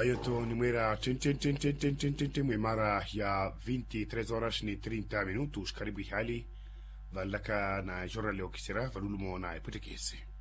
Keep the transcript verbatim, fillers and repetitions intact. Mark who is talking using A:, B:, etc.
A: Ayo to numera cem cem cem cem cem cem cem cem mara ya vinte e três horas ni trinta minutos. Karibu hali valaka na jora leo kisira valulumo na ipotekesi.